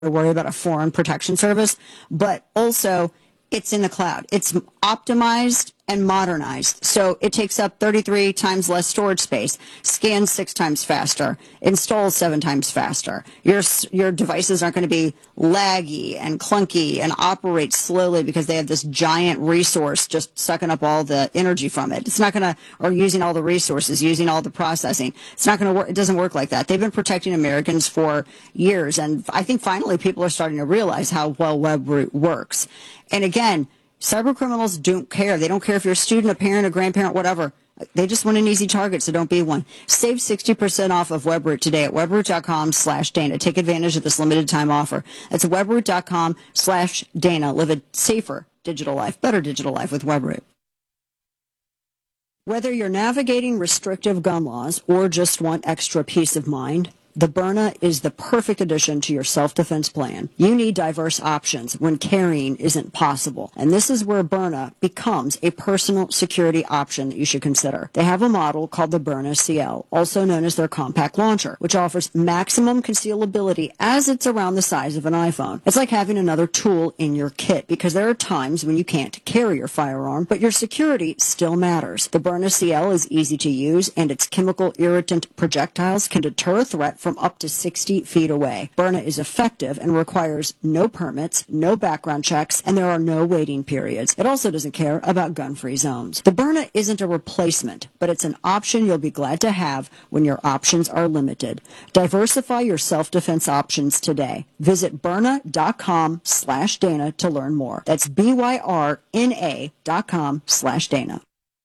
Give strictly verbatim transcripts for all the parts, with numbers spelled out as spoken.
worry about a foreign protection service, but also it's in the cloud. It's optimized and modernized. So it takes up thirty-three times less storage space, scans six times faster, installs seven times faster. Your your devices aren't going to be laggy and clunky and operate slowly because they have this giant resource just sucking up all the energy from it. It's not going to, or using all the resources, using all the processing. It's not going to work. It doesn't work like that. They've been protecting Americans for years. And I think finally people are starting to realize how well Webroot works. And again, cyber criminals don't care. They don't care if you're a student, a parent, a grandparent, whatever. They just want an easy target, so don't be one. Save sixty percent off of Webroot today at webroot.com slash Dana. Take advantage of this limited time offer. That's webroot.com slash Dana. Live a safer digital life, better digital life with Webroot. Whether you're navigating restrictive gun laws or just want extra peace of mind, the Byrna is the perfect addition to your self-defense plan. You need diverse options when carrying isn't possible. And this is where Byrna becomes a personal security option that you should consider. They have a model called the Byrna C L, also known as their compact launcher, which offers maximum concealability as it's around the size of an iPhone. It's like having another tool in your kit because there are times when you can't carry your firearm, but your security still matters. The Byrna C L is easy to use, and its chemical irritant projectiles can deter a threat from up to sixty feet away. Byrna is effective and requires no permits, no background checks, and there are no waiting periods. It also doesn't care about gun-free zones. The Byrna isn't a replacement, but it's an option you'll be glad to have when your options are limited. Diversify your self-defense options today. Visit Byrna.com slash Dana to learn more. That's B-Y-R-N-A dot com slash Dana.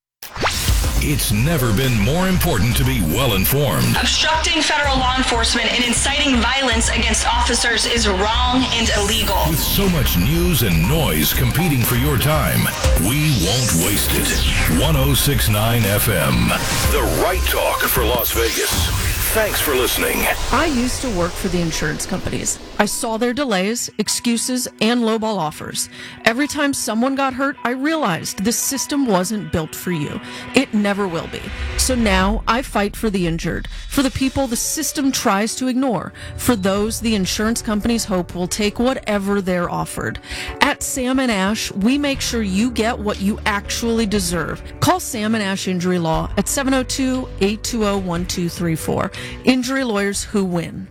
It's never been more important to be well-informed. Obstructing federal law enforcement and inciting violence against officers is wrong and illegal. With so much news and noise competing for your time, we won't waste it. one oh six point nine F M, the right talk for Las Vegas. Thanks for listening. I used to work for the insurance companies. I saw their delays, excuses, and lowball offers. Every time someone got hurt, I realized this system wasn't built for you. It never will be. So now I fight for the injured, for the people the system tries to ignore, for those the insurance companies hope will take whatever they're offered. At Sam and Ash, we make sure you get what you actually deserve. Call Sam and Ash Injury Law at seven oh two, eight two oh, one two three four. Injury lawyers who win.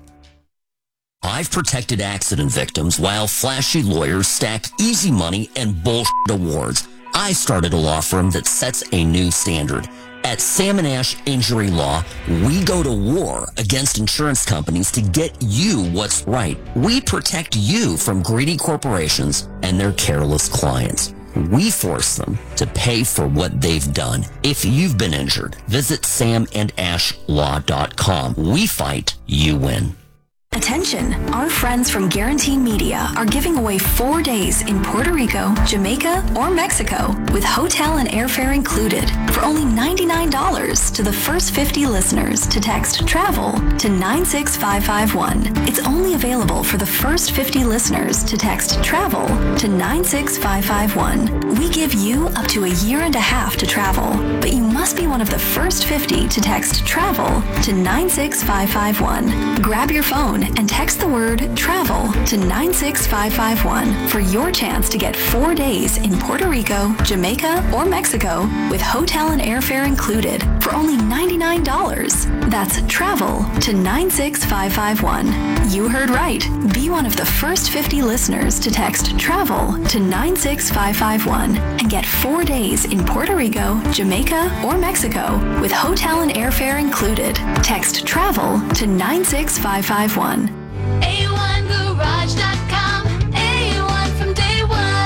I've protected accident victims while flashy lawyers stack easy money and bullshit awards. I started a law firm that sets a new standard. At Sam and Ash Injury Law, we go to war against insurance companies to get you what's right. We protect you from greedy corporations and their careless clients. We force them to pay for what they've done. If you've been injured, visit sam and ash law dot com. We fight, you win. Attention, our friends from Guarantee Media are giving away four days in Puerto Rico, Jamaica, or Mexico with hotel and airfare included for only ninety-nine dollars to the first fifty listeners to text TRAVEL to nine six five five one. It's only available for the first fifty listeners to text TRAVEL to nine six five five one. We give you up to a year and a half to travel, but you must be one of the first fifty to text TRAVEL to nine six five five one. Grab your phone and text the word TRAVEL to nine six five five one for your chance to get four days in Puerto Rico, Jamaica, or Mexico with hotel and airfare included for only ninety-nine dollars. That's TRAVEL to nine six five five one. You heard right. Be one of the first fifty listeners to text TRAVEL to nine six five five one and get four days in Puerto Rico, Jamaica, or Mexico with hotel and airfare included. Text TRAVEL to nine six five five one. A one garage dot com, A one from day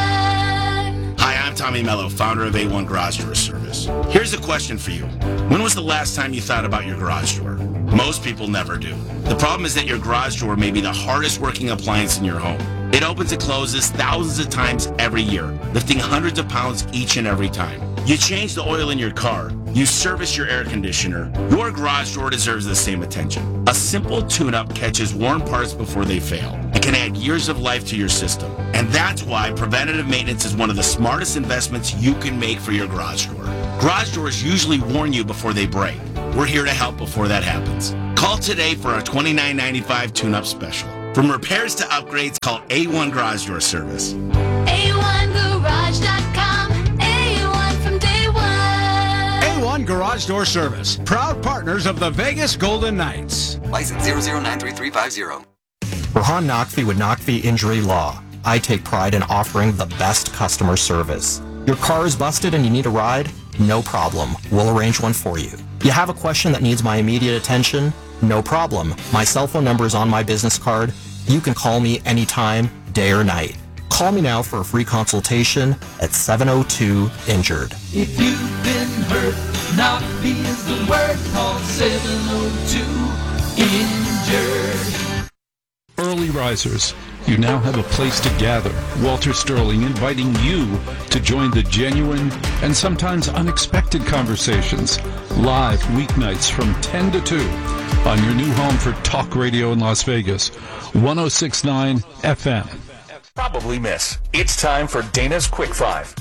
one. Hi, I'm Tommy Mello, founder of A one Garage Door Service. Here's a question for you. When was the last time you thought about your garage door? Most people never do. The problem is that your garage door may be the hardest working appliance in your home. It opens and closes thousands of times every year, lifting hundreds of pounds each and every time. You change the oil in your car. You service your air conditioner. Your garage door deserves the same attention. A simple tune-up catches worn parts before they fail. It can add years of life to your system. And that's why preventative maintenance is one of the smartest investments you can make for your garage door. Garage doors usually warn you before they break. We're here to help before that happens. Call today for our twenty-nine ninety-five tune-up special. From repairs to upgrades, call A one Garage Door Service. A one garage dot com. A one from day one. A one Garage Door Service, proud partners of the Vegas Golden Knights. License zero zero nine three three five zero. Rahan Naqvi with Naqvi Injury Law. I take pride in offering the best customer service. Your car is busted and you need a ride? No problem. We'll arrange one for you. You have a question that needs my immediate attention? No problem. My cell phone number is on my business card. You can call me anytime, day or night. Call me now for a free consultation at seven oh two injured. If you've been hurt, Naqvi is the word. Call seven oh two injured. Early risers, you now have a place to gather. Walter Sterling inviting you to join the genuine and sometimes unexpected conversations live weeknights from ten to two on your new home for talk radio in Las Vegas, one oh six point nine F M. Probably miss. It's time for Dana's Quick Five.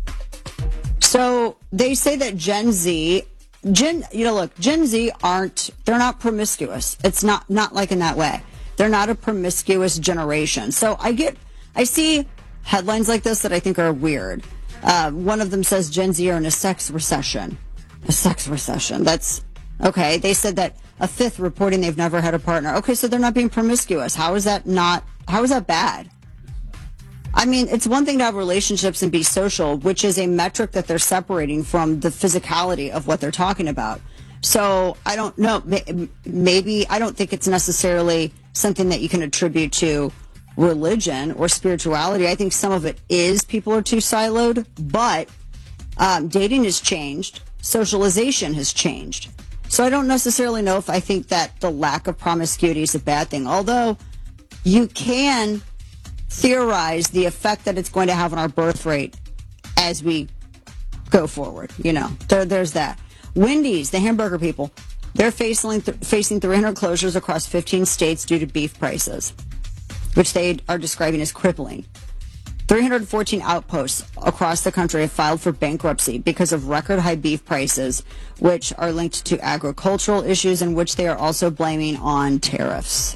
So they say that Gen Z, Gen, you know, look, Gen Z aren't, they're not promiscuous. It's not, not like in that way. They're not a promiscuous generation. So I get, I see headlines like this that I think are weird. Uh, one of them says Gen Z are in a sex recession. A sex recession. That's, okay. They said that a fifth reporting they've never had a partner. Okay, so they're not being promiscuous. How is that not, how is that bad? I mean, it's one thing to have relationships and be social, which is a metric that they're separating from the physicality of what they're talking about. So I don't know. Maybe I don't think it's necessarily something that you can attribute to religion or spirituality. I think some of it is people are too siloed, but um, dating has changed. Socialization has changed. So I don't necessarily know if I think that the lack of promiscuity is a bad thing, although you can theorize the effect that it's going to have on our birth rate as we go forward. You know, there, there's that. Wendy's, the hamburger people, they're facing th- facing three hundred closures across fifteen states due to beef prices, which they are describing as crippling. three hundred fourteen outposts across the country have filed for bankruptcy because of record high beef prices, which are linked to agricultural issues and which they are also blaming on tariffs.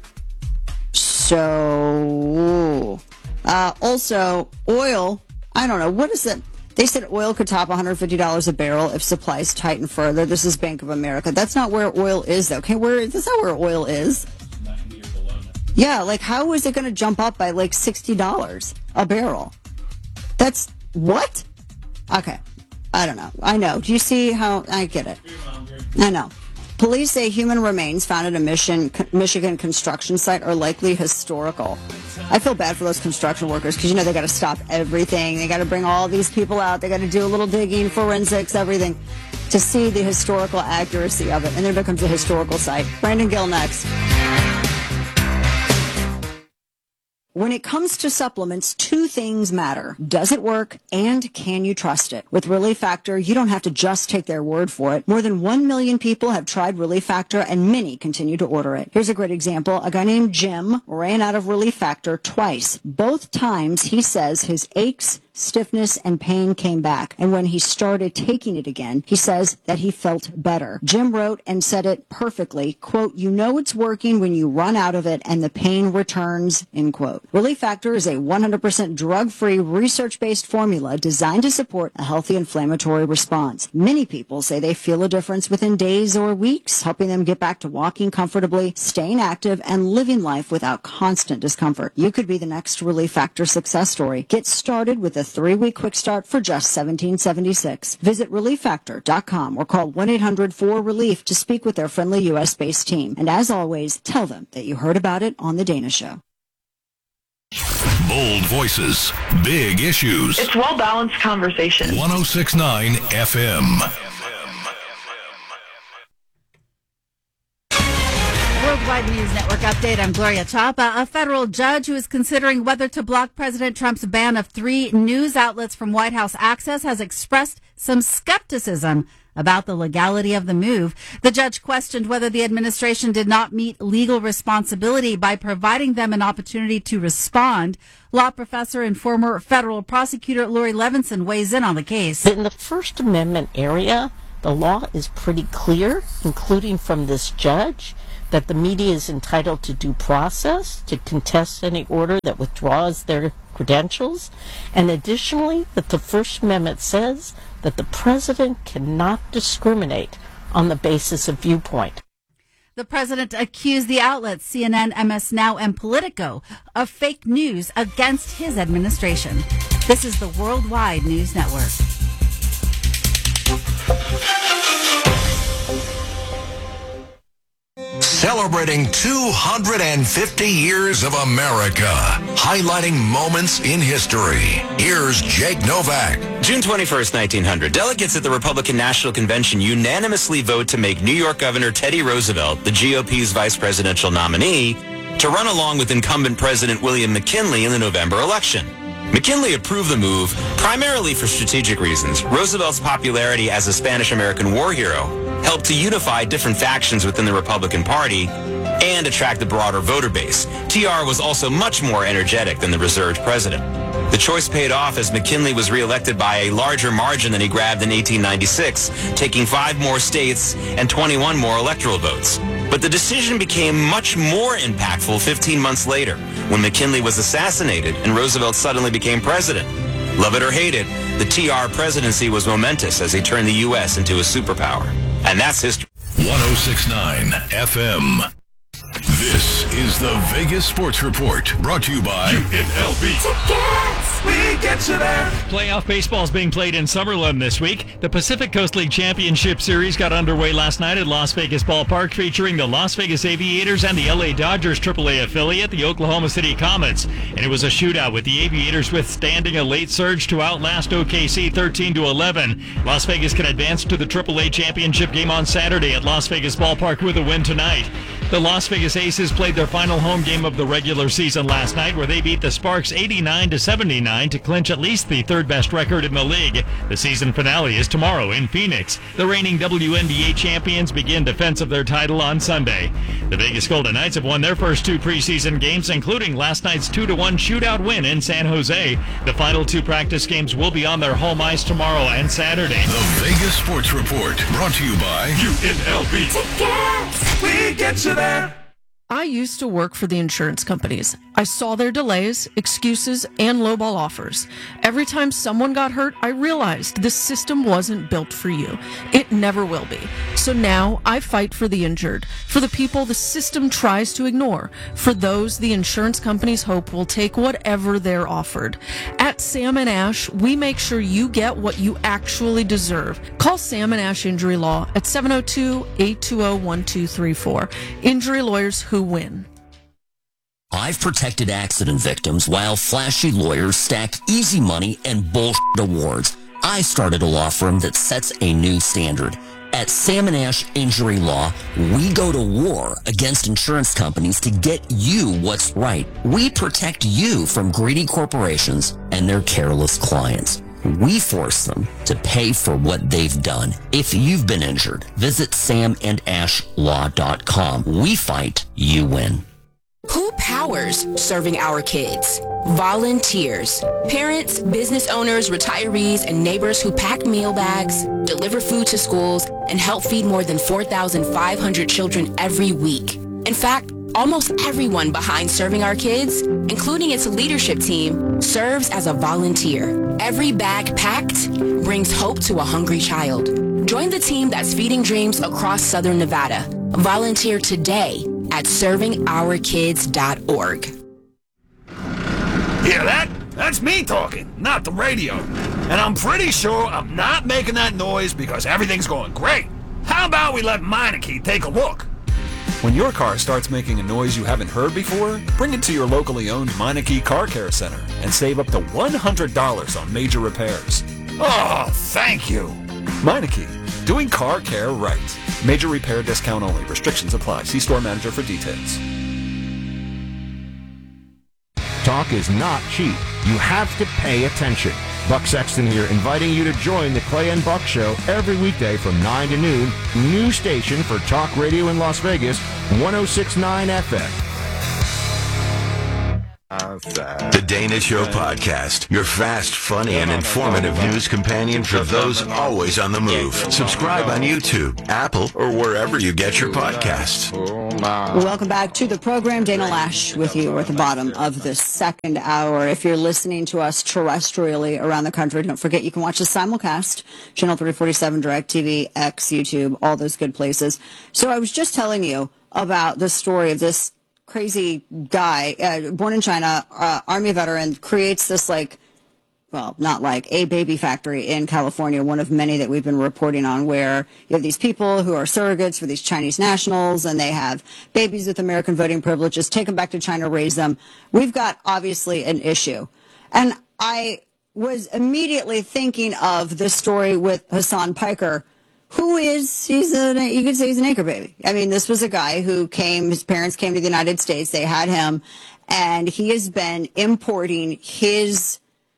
So, uh, also, oil, I don't know, what is it? They said oil could top one hundred fifty dollars a barrel if supplies tighten further. This is Bank of America. That's not where oil is, though. Okay, where that's not where oil is. Yeah, like how is it going to jump up by like sixty dollars a barrel? That's what? Okay, I don't know. I know. Do you see how I get it? I know. Police say human remains found at a Michigan, Michigan construction site are likely historical. I feel bad for those construction workers because, you know, they got to stop everything. They got to bring all these people out. They got to do a little digging, forensics, everything to see the historical accuracy of it. And then it becomes a historical site. Brandon Gill next. When it comes to supplements, two things matter. Does it work and can you trust it? With Relief Factor, you don't have to just take their word for it. More than one million people have tried Relief Factor and many continue to order it. Here's a great example. A guy named Jim ran out of Relief Factor twice. Both times he says his aches, stiffness, and pain came back. And when he started taking it again, he says that he felt better. Jim wrote and said it perfectly, quote, "You know it's working when you run out of it and the pain returns," end quote. Relief Factor is a one hundred percent drug-free, research-based formula designed to support a healthy inflammatory response. Many people say they feel a difference within days or weeks, helping them get back to walking comfortably, staying active, and living life without constant discomfort. You could be the next Relief Factor success story. Get started with a three-week quick start for just seventeen seventy-six. Visit relief factor dot com or call one eight hundred four relief to speak with their friendly U S-based team. And as always, tell them that you heard about it on The Dana Show. Bold voices, big issues. It's well-balanced conversation. one oh six point nine F M. Worldwide News Network update. I'm Gloria Chapa. A federal judge who is considering whether to block President Trump's ban of three news outlets from White House access has expressed some skepticism about the legality of the move. The judge questioned whether the administration did not meet legal responsibility by providing them an opportunity to respond. Law professor and former federal prosecutor Lori Levinson weighs in on the case. In the First Amendment area, the law is pretty clear, including from this judge, that the media is entitled to due process to contest any order that withdraws their credentials, and additionally that the First Amendment says that the president cannot discriminate on the basis of viewpoint. The president accused the outlets C N N, M S Now, and Politico of fake news against his administration. This is the Worldwide News Network. Celebrating two hundred fifty years of America, highlighting moments in history. Here's Jake Novak. June twenty-first, nineteen hundred, delegates at the Republican National Convention unanimously vote to make New York Governor Teddy Roosevelt the G O P's vice presidential nominee to run along with incumbent President William McKinley in the November election. McKinley approved the move primarily for strategic reasons. Roosevelt's popularity as a Spanish-American war hero helped to unify different factions within the Republican Party and attract a broader voter base. T R was also much more energetic than the reserved president. The choice paid off as McKinley was reelected by a larger margin than he grabbed in eighteen ninety-six, taking five more states and twenty-one more electoral votes. But the decision became much more impactful fifteen months later, when McKinley was assassinated and Roosevelt suddenly became president. Love it or hate it, the T R presidency was momentous as he turned the U S into a superpower. And that's history. one oh six point nine F M. This is the Vegas Sports Report, brought to you by U N L V. We get you there. Playoff baseball is being played in Summerlin this week. The Pacific Coast League Championship Series got underway last night at Las Vegas Ballpark, featuring the Las Vegas Aviators and the L A Dodgers triple A affiliate, the Oklahoma City Comets. And it was a shootout, with the Aviators withstanding a late surge to outlast O K C thirteen to eleven. Las Vegas can advance to the triple A championship game on Saturday at Las Vegas Ballpark with a win tonight. The Las Vegas Aces played their final home game of the regular season last night, where they beat the Sparks eighty-nine to seventy-nine to clinch at least the third best record in the league. The season finale is tomorrow in Phoenix. The reigning W N B A champions begin defense of their title on Sunday. The Vegas Golden Knights have won their first two preseason games, including last night's two to one shootout win in San Jose. The final two practice games will be on their home ice tomorrow and Saturday. The Vegas Sports Report, brought to you by U N L V. Tickets. We get you there. I used to work for the insurance companies. I saw their delays, excuses, and lowball offers. Every time someone got hurt, I realized this system wasn't built for you. It never will be. So now I fight for the injured, for the people the system tries to ignore, for those the insurance companies hope will take whatever they're offered. At Sam and Ash, we make sure you get what you actually deserve. Call Sam and Ash Injury Law at seven oh two, eight two oh, one two three four. Injury lawyers who win. I've protected accident victims while flashy lawyers stack easy money and bullshit awards. I started a law firm that sets a new standard. At Sam and Ash Injury Law, we go to war against insurance companies to get you what's right. We protect you from greedy corporations and their careless clients. We force them to pay for what they've done. If you've been injured, visit sam and ash law dot com. We fight, you win. Who powers serving our kids? Volunteers. Parents, business owners, retirees, and neighbors who pack meal bags, deliver food to schools, and help feed more than four thousand five hundred children every week. In fact, almost everyone behind Serving Our Kids, including its leadership team, serves as a volunteer. Every bag packed brings hope to a hungry child. Join the team that's feeding dreams across Southern Nevada. Volunteer today at serving our kids dot org. Hear that? That's me talking, not the radio. And I'm pretty sure I'm not making that noise because everything's going great. How about we let Meineke take a look? When your car starts making a noise you haven't heard before, bring it to your locally owned Meineke Car Care Center and save up to one hundred dollars on major repairs. Oh, thank you. Meineke, doing car care right. Major repair discount only. Restrictions apply. See store manager for details. Talk is not cheap. You have to pay attention. Buck Sexton here, inviting you to join the Clay and Buck Show every weekday from nine to noon. New station for talk radio in Las Vegas, one oh six point nine F M. The Dana Show Podcast, your fast, funny, and informative news companion for those always on the move. Subscribe on YouTube, Apple, or wherever you get your podcasts. Welcome back to the program. Dana Lash with you at the bottom of the second hour. If you're listening to us terrestrially around the country, don't forget you can watch the simulcast, Channel three forty-seven, DirecTV, X, YouTube, all those good places. So I was just telling you about the story of this crazy guy, uh, born in China, uh, Army veteran, creates this like, well, not like, a baby factory in California, one of many that we've been reporting on, where you have these people who are surrogates for these Chinese nationals, and they have babies with American voting privileges, take them back to China, raise them. We've got, obviously, an issue. And I was immediately thinking of this story with Hassan Piker, who is, he's a, you could say he's an anchor baby. I mean, this was a guy who came, his parents came to the United States, they had him, and he has been importing his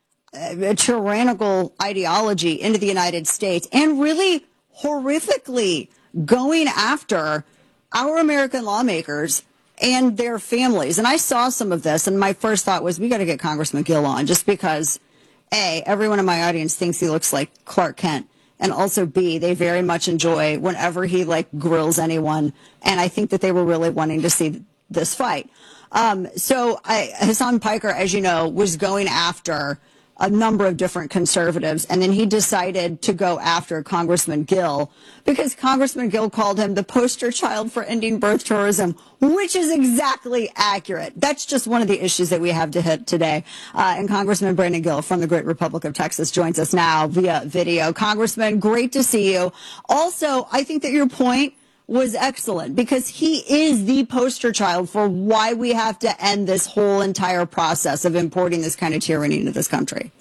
uh, tyrannical ideology into the United States and really horrifically going after our American lawmakers and their families. And I saw some of this, and my first thought was, we got to get Congressman Gill on, just because, A, everyone in my audience thinks he looks like Clark Kent. And also, B, they very much enjoy whenever he, like, grills anyone. And I think that they were really wanting to see this fight. Um, so I, Hassan Piker, as you know, was going after a number of different conservatives. And then he decided to go after Congressman Gill because Congressman Gill called him the poster child for ending birth tourism, which is exactly accurate. That's just one of the issues that we have to hit today. Uh, and Congressman Brandon Gill from the Great Republic of Texas joins us now via video. Congressman, great to see you. Also, I think that your point was excellent because he is the poster child for why we have to end this whole entire process of importing this kind of tyranny into this country.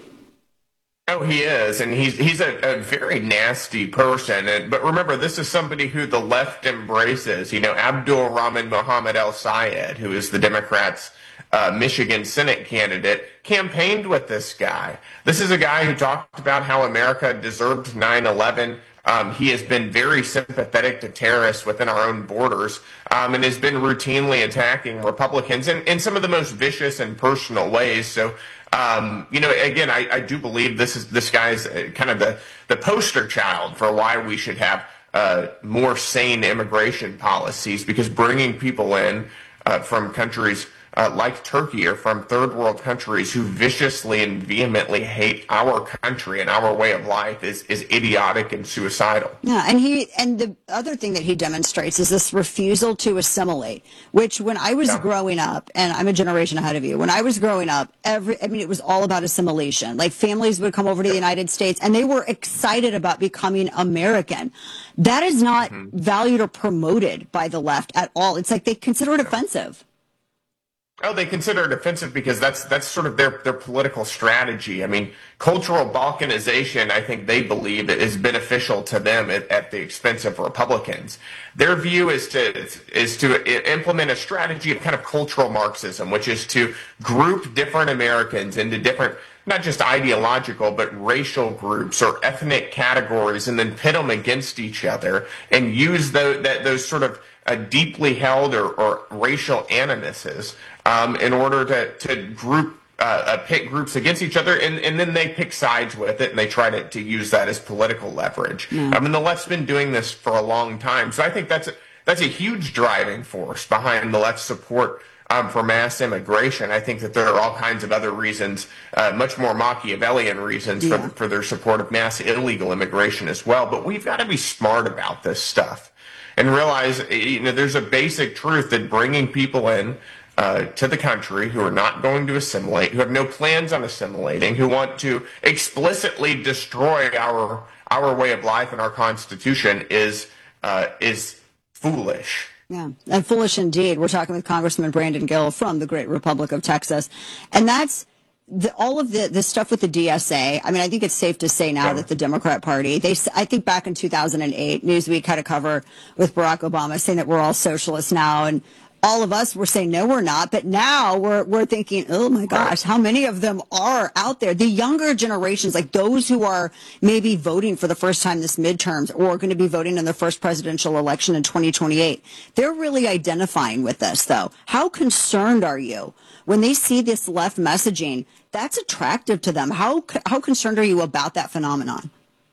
Oh, he is, and he's he's a, a very nasty person. And, but remember, this is somebody who the left embraces. You know, Abdul Rahman Mohammed El Sayed, who is the Democrats' uh, Michigan Senate candidate, campaigned with this guy. This is a guy who talked about how America deserved nine eleven. Um, he has been very sympathetic to terrorists within our own borders um, and has been routinely attacking Republicans in, in some of the most vicious and personal ways. So, um, you know, again, I, I do believe this is this guy's kind of the, the poster child for why we should have uh, more sane immigration policies, because bringing people in uh, from countries Uh, like Turkey or from third world countries who viciously and vehemently hate our country and our way of life is, is idiotic and suicidal. Yeah, and he and the other thing that he demonstrates is this refusal to assimilate, which when I was yeah. growing up, and I'm a generation ahead of you, when I was growing up, every I mean, it was all about assimilation. Like families would come over to the United States and they were excited about becoming American. That is not mm-hmm. valued or promoted by the left at all. It's like they consider it yeah. offensive. Oh, they consider it offensive because that's that's sort of their, their political strategy. I mean, cultural balkanization, I think they believe, is beneficial to them at, at the expense of Republicans. Their view is to is to implement a strategy of kind of cultural Marxism, which is to group different Americans into different, not just ideological, but racial groups or ethnic categories, and then pit them against each other and use those, that, those sort of uh, deeply held or, or racial animuses um, in order to, to group uh, uh, pit groups against each other, and, and then they pick sides with it, and they try to, to use that as political leverage. Mm. I mean, the left's been doing this for a long time, so I think that's a, that's a huge driving force behind the left's support Um, for mass immigration. I think that there are all kinds of other reasons, uh, much more Machiavellian reasons yeah. for, for their support of mass illegal immigration as well. But we've got to be smart about this stuff and realize, you know, there's a basic truth that bringing people in uh, to the country who are not going to assimilate, who have no plans on assimilating, who want to explicitly destroy our our way of life and our Constitution is uh, is foolish. Yeah, and foolish indeed. We're talking with Congressman Brandon Gill from the Great Republic of Texas. And that's the, all of the, the stuff with the D S A. I mean, I think it's safe to say now yeah. that the Democrat Party, they, I think back in two thousand eight, Newsweek had a cover with Barack Obama saying that we're all socialists now. And all of us were saying, no, we're not. But now we're we're thinking, oh, my gosh, how many of them are out there? The younger generations, like those who are maybe voting for the first time this midterms or going to be voting in the first presidential election in twenty twenty-eight, they're really identifying with this, though. How concerned are you when they see this left messaging, that's attractive to them. How how concerned are you about that phenomenon?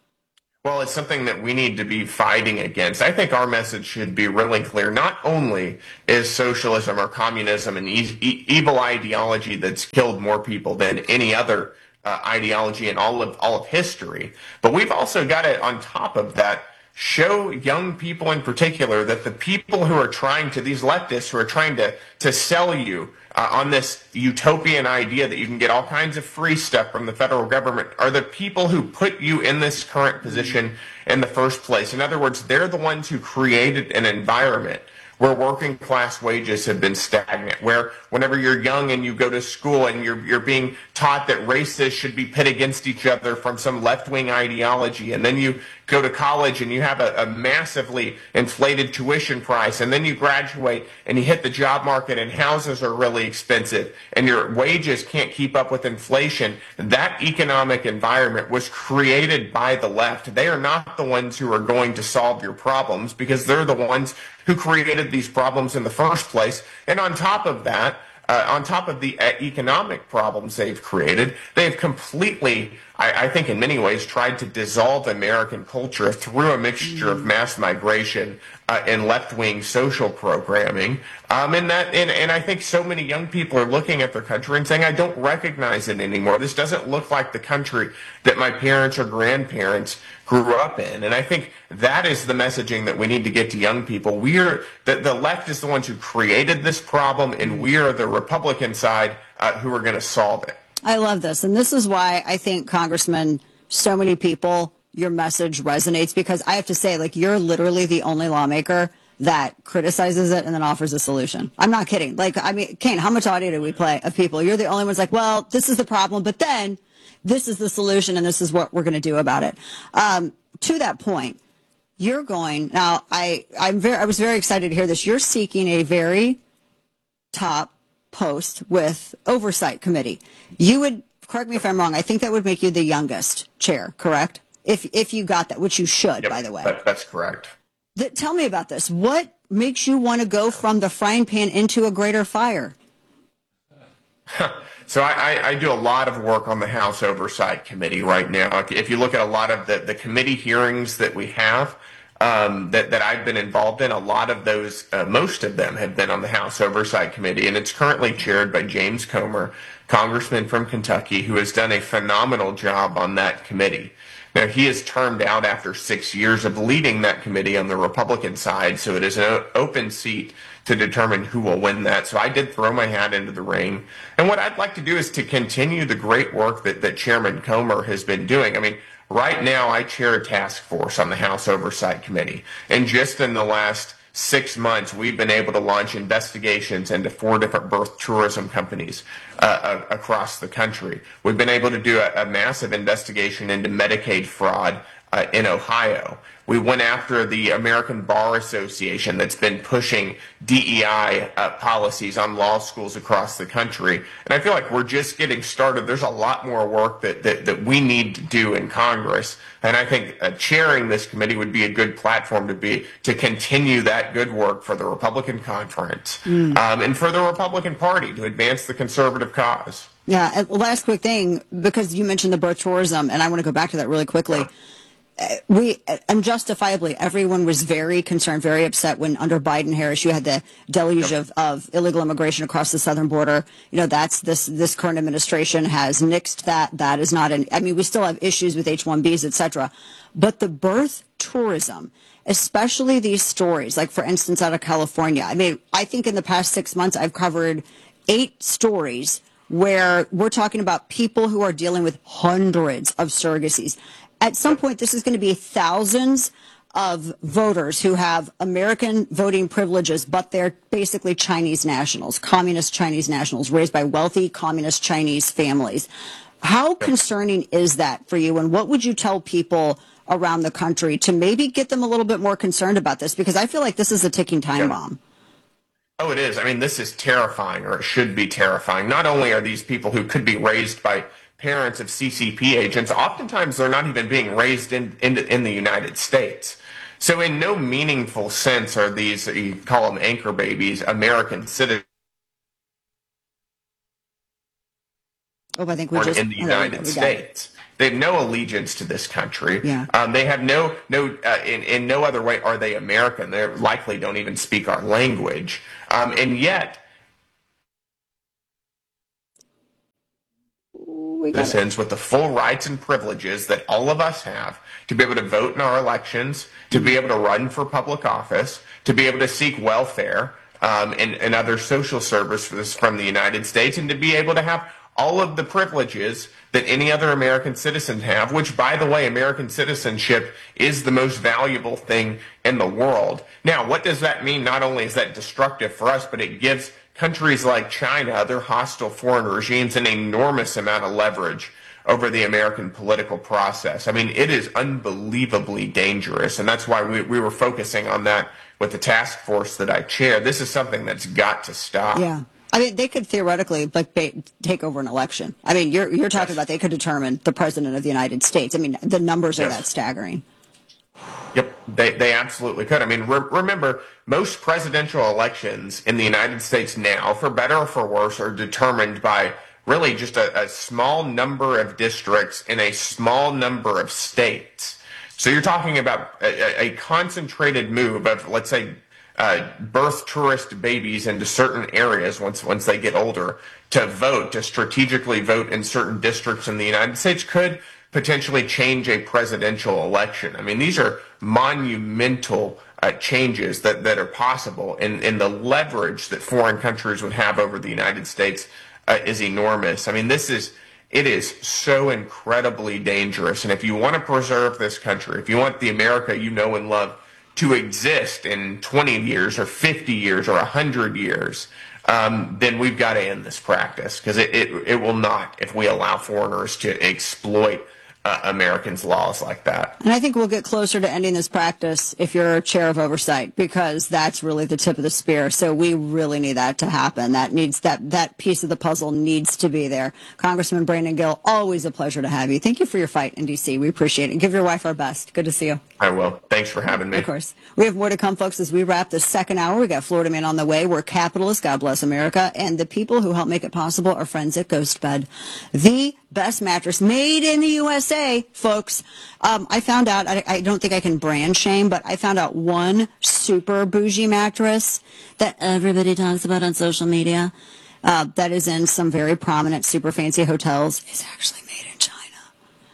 Well, it's something that we need to be fighting against. I think our message should be really clear. Not only is socialism or communism an e- e- evil ideology that's killed more people than any other uh, ideology in all of all of history, but we've also got to, on top of that, show young people in particular that the people who are trying to, these leftists who are trying to, to sell you uh, on this utopian idea that you can get all kinds of free stuff from the federal government, are the people who put you in this current position in the first place. In other words, they're the ones who created an environment where working class wages have been stagnant, where whenever you're young and you go to school and you're you're being taught that races should be pit against each other from some left-wing ideology, and then you go to college and you have a, a massively inflated tuition price, and then you graduate and you hit the job market and houses are really expensive and your wages can't keep up with inflation. That economic environment was created by the left. They are not the ones who are going to solve your problems because they're the ones who created these problems in the first place. And on top of that, uh, on top of the uh, economic problems they've created, they've completely, I, I think in many ways, tried to dissolve American culture through a mixture of mass migration uh, and left-wing social programming. Um, and that, and, and I think so many young people are looking at their country and saying, I don't recognize it anymore. This doesn't look like the country that my parents or grandparents grew up in. And I think that is the messaging that we need to get to young people. We are, the, the left is the ones who created this problem, and we are the Republican side uh, who are going to solve it. I love this. And this is why I think, Congressman, so many people, your message resonates, because I have to say, like, you're literally the only lawmaker that criticizes it and then offers a solution. I'm not kidding. Like, I mean, Kane, how much audio do we play of people? You're the only ones like, well, this is the problem, but then this is the solution and this is what we're going to do about it. Um, to that point, you're going, now I, I'm very, I was very excited to hear this. You're seeking a very top post with oversight committee. You would, correct me if I'm wrong, I think that would make you the youngest chair, correct? If, if you got that, which you should, Yep, by the way. That, that's correct. Th- tell me about this. What makes you want to go from the frying pan into a greater fire? So I, I, I do a lot of work on the House Oversight Committee right now. If you look at a lot of the, the committee hearings that we have, um, that, that I've been involved in, a lot of those, uh, most of them have been on the House Oversight Committee, and it's currently chaired by James Comer, congressman from Kentucky, who has done a phenomenal job on that committee. Now, he is termed out after six years of leading that committee on the Republican side, so it is an open seat to determine who will win that. So I did throw my hat into the ring. And what I'd like to do is to continue the great work that, that Chairman Comer has been doing. I mean, right now I chair a task force on the House Oversight Committee. And just in the last six months, we've been able to launch investigations into four different birth tourism companies uh, across the country. We've been able to do a, a massive investigation into Medicaid fraud uh, in Ohio. We went after the American Bar Association that's been pushing D E I uh, policies on law schools across the country. And I feel like we're just getting started. There's a lot more work that, that, that we need to do in Congress. And I think uh, chairing this committee would be a good platform to be to continue that good work for the Republican conference mm. um, and for the Republican Party to advance the conservative cause. Yeah. And last quick thing, because you mentioned the birth tourism, and I want to go back to that really quickly. Yeah. We, unjustifiably, everyone was very concerned, very upset when under Biden Harris you had the deluge of, of illegal immigration across the southern border. You know, that's this this current administration has nixed that. That is not an, I mean, we still have issues with H one Bs, et cetera. But the birth tourism, especially these stories, like for instance out of California. I mean, I think in the past six months I've covered eight stories where we're talking about people who are dealing with hundreds of surrogacies. At some point, this is going to be thousands of voters who have American voting privileges, but they're basically Chinese nationals, communist Chinese nationals, raised by wealthy communist Chinese families. How concerning is that for you, and what would you tell people around the country to maybe get them a little bit more concerned about this? Because I feel like this is a ticking time yeah. bomb. Oh, it is. I mean, this is terrifying, or it should be terrifying. Not only are these people who could be raised by parents of C C P agents, oftentimes they're not even being raised in, in, in the United States. So in no meaningful sense are these, you call them anchor babies, American citizens. Oh, I think we born just in the oh, there we United go, we got it. States. They have no allegiance to this country. Yeah. Um, they have no no uh, in in no other way are they American. They likely don't even speak our language. Um, and yet, citizens with the full rights and privileges that all of us have to be able to vote in our elections, to be able to run for public office, to be able to seek welfare um, and, and other social services from the United States, and to be able to have all of the privileges that any other American citizen have, which, by the way, American citizenship is the most valuable thing in the world. Now, what does that mean? Not only is that destructive for us, but it gives countries like China, other hostile foreign regimes, an enormous amount of leverage over the American political process. I mean, it is unbelievably dangerous, and that's why we, we were focusing on that with the task force that I chair. This is something that's got to stop. Yeah. I mean, they could theoretically like ba- take over an election. I mean, you're you're talking about they could determine the president of the United States. I mean, the numbers are Yes. that staggering. Yep, they, they absolutely could. I mean, re- remember, most presidential elections in the United States now, for better or for worse, are determined by really just a, a small number of districts in a small number of states. So you're talking about a, a concentrated move of, let's say, uh, birth tourist babies into certain areas once once they get older to vote, to strategically vote in certain districts in the United States could potentially change a presidential election. I mean, these are monumental uh, changes that, that are possible, and, and the leverage that foreign countries would have over the United States uh, is enormous. I mean, this is, it is so incredibly dangerous, and if you want to preserve this country, if you want the America you know and love to exist in twenty years or fifty years or one hundred years, um, then we've got to end this practice, because it, it, it will not if we allow foreigners to exploit Uh, Americans' laws like that. And I think we'll get closer to ending this practice if you're chair of oversight, because that's really the tip of the spear. So we really need that to happen. That needs that that piece of the puzzle needs to be there. Congressman Brandon Gill, always a pleasure to have you. Thank you for your fight in D C. We appreciate it. Give your wife our best. Good to see you. I will. Thanks for having me. Of course. We have more to come, folks, as we wrap the second hour. We got Florida Man on the way. We're capitalists. God bless America. And the people who help make it possible are friends at Ghost Bed. The best mattress made in the U S A, folks. Um, I found out, I, I don't think I can brand shame, but I found out one super bougie mattress that everybody talks about on social media uh, that is in some very prominent, super fancy hotels is actually made in China.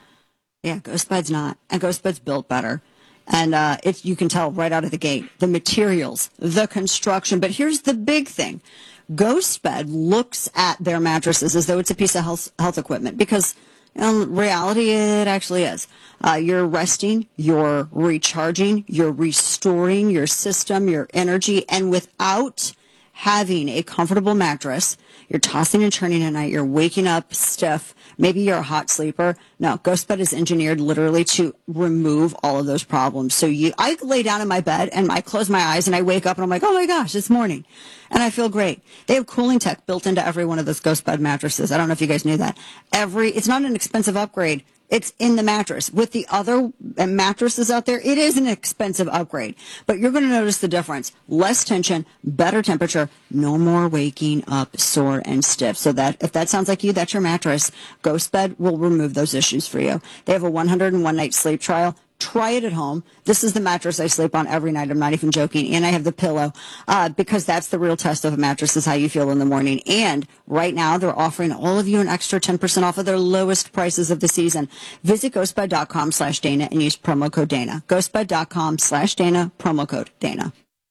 Yeah, Ghost Bed's not. And Ghost Bed's built better. And uh, it's, you can tell right out of the gate, the materials, the construction. But here's the big thing. Ghost Bed looks at their mattresses as though it's a piece of health, health equipment, because in reality it actually is. Uh, you're resting, you're recharging, you're restoring your system, your energy, and without having a comfortable mattress, you're tossing and turning at night, you're waking up stiff, maybe you're a hot sleeper. No, Ghost Bed is engineered literally to remove all of those problems. So you, I lay down in my bed and I close my eyes and I wake up and I'm like, oh my gosh, it's morning. And I feel great. They have cooling tech built into every one of those Ghost Bed mattresses. I don't know if you guys knew that. Every, it's not an expensive upgrade. It's in the mattress. With the other mattresses out there, it is an expensive upgrade. But you're going to notice the difference. Less tension, better temperature, no more waking up sore and stiff. So that if that sounds like you, that's your mattress. Ghost Bed will remove those issues for you. They have a one hundred one night sleep trial. Try it at home. This is the mattress I sleep on every night. I'm not even joking. And I have the pillow uh, because that's the real test of a mattress, is how you feel in the morning. And right now they're offering all of you an extra ten percent off of their lowest prices of the season. Visit ghostbed.com slash Dana and use promo code Dana. ghostbed.com slash Dana, promo code Dana.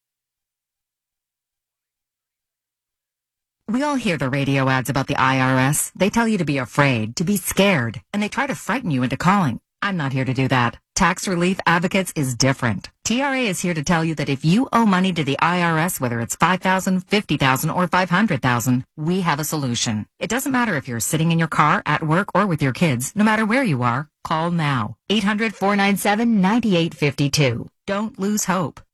We all hear the radio ads about the I R S. They tell you to be afraid, to be scared, and they try to frighten you into calling. I'm not here to do that. Tax Relief Advocates is different. T R A is here to tell you that if you owe money to the I R S, whether it's five thousand dollars, fifty thousand dollars, or five hundred thousand dollars, we have a solution. It doesn't matter if you're sitting in your car, at work, or with your kids. No matter where you are, call now. eight hundred, four nine seven, nine eight five two. Don't lose hope.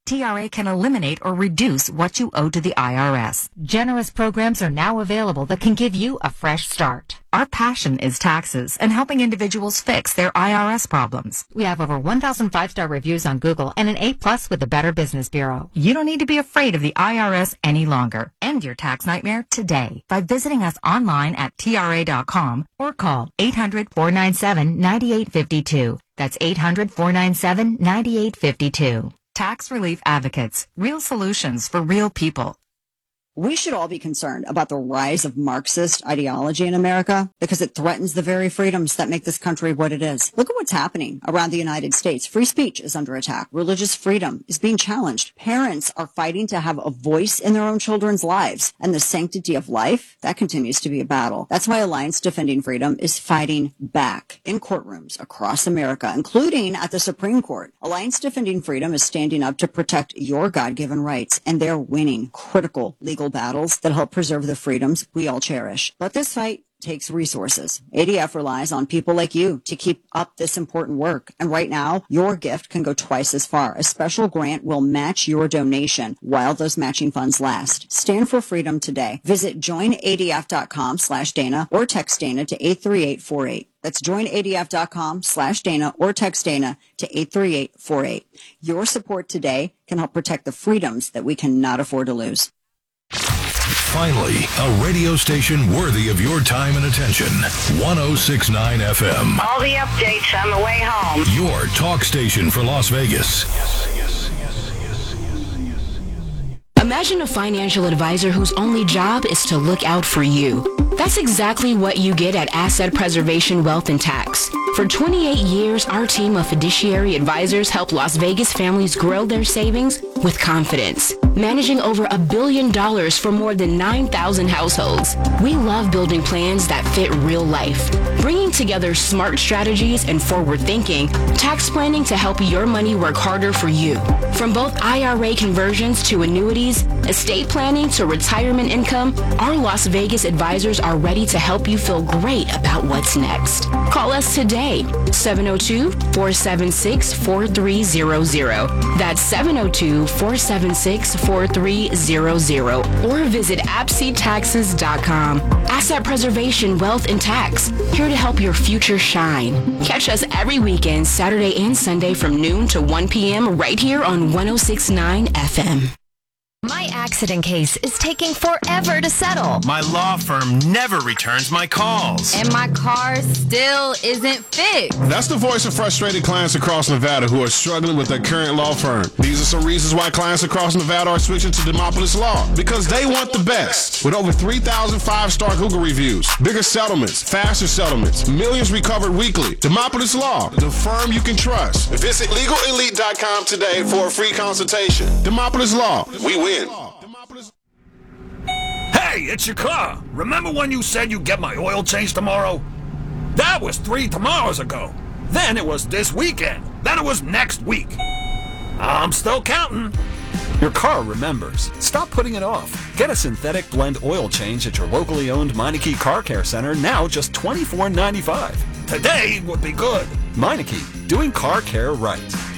T R A can eliminate or reduce what you owe to the I R S. Generous programs are now available that can give you a fresh start. Our passion is taxes and helping individuals fix their I R S problems. We have over one thousand five-star reviews on Google and an A plus with the Better Business Bureau. You don't need to be afraid of the I R S any longer. End your tax nightmare today by visiting us online at T R A dot com or call eight hundred, four nine seven, nine eight five two. That's eight hundred, four nine seven, nine eight five two. Tax Relief Advocates. Real solutions for real people. We should all be concerned about the rise of Marxist ideology in America because it threatens the very freedoms that make this country what it is. Look at what's happening around the United States. Free speech is under attack. Religious freedom is being challenged. Parents are fighting to have a voice in their own children's lives. And the sanctity of life, that continues to be a battle. That's why Alliance Defending Freedom is fighting back in courtrooms across America, including at the Supreme Court. Alliance Defending Freedom is standing up to protect your God-given rights, and they're winning critical legal battles that help preserve the freedoms we all cherish. But this fight takes resources. A D F relies on people like you to keep up this important work. And right now, your gift can go twice as far. A special grant will match your donation while those matching funds last. Stand for freedom today. Visit join A D F dot com slash Dana or text Dana to eight three eight four eight. That's join A D F dot com slash Dana or text Dana to eight three eight four eight. Your support today can help protect the freedoms that we cannot afford to lose. Finally, a radio station worthy of your time and attention. one oh six point nine F M. All the updates on the way home. Your talk station for Las Vegas. Imagine a financial advisor whose only job is to look out for you. That's exactly what you get at Asset Preservation Wealth and Tax. For twenty-eight years, our team of fiduciary advisors help Las Vegas families grow their savings with confidence, managing over a billion dollars for more than nine thousand households. We love building plans that fit real life, bringing together smart strategies and forward thinking, tax planning to help your money work harder for you. From both I R A conversions to annuities, estate planning to retirement income, our Las Vegas advisors are ready to help you feel great about what's next. Call us today, seven oh two, four seven six, four three zero zero. That's seven oh two, four seven six, four three zero zero. Or visit A P S I taxes dot com. Asset Preservation, Wealth and Tax, here to help your future shine. Catch us every weekend, Saturday and Sunday from noon to one p.m. right here on one oh six point nine F M. My accident case is taking forever to settle. My law firm never returns my calls. And my car still isn't fixed. That's the voice of frustrated clients across Nevada who are struggling with their current law firm. These are some reasons why clients across Nevada are switching to Demopolis Law. Because they want the best. With over three thousand five-star Google reviews, bigger settlements, faster settlements, millions recovered weekly. Demopolis Law, the firm you can trust. Visit legal elite dot com today for a free consultation. Demopolis Law, we win. Hey, it's your car. Remember when you said you'd get my oil changed tomorrow? That was three tomorrows ago. Then it was this weekend. Then it was next week. I'm still counting. Your car remembers. Stop putting it off. Get a synthetic blend oil change at your locally owned Meineke Car Care Center, now just twenty-four ninety-five. Today would be good. Meineke, doing car care right.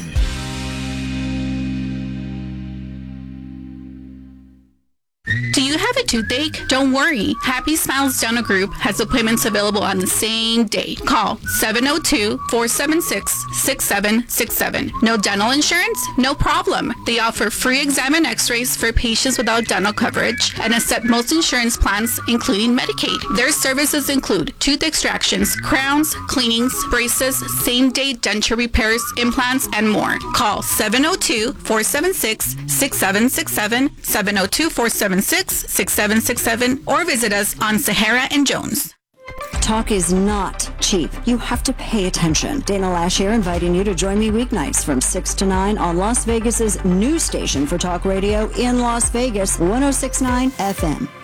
Do you have a toothache? Don't worry. Happy Smiles Dental Group has appointments available on the same day. Call seven oh two, four seven six, six seven six seven. No dental insurance? No problem. They offer free exam and x-rays for patients without dental coverage and accept most insurance plans, including Medicaid. Their services include tooth extractions, crowns, cleanings, braces, same-day denture repairs, implants, and more. Call seven oh two, four seven six, six seven six seven, seven oh two, four seven six, six seven six seven, or visit us on Sahara and Jones. Talk is not cheap. You have to pay attention. Dana Lash here, inviting you to join me weeknights from six to nine on Las Vegas's new station for talk radio in Las Vegas, one oh six point nine F M.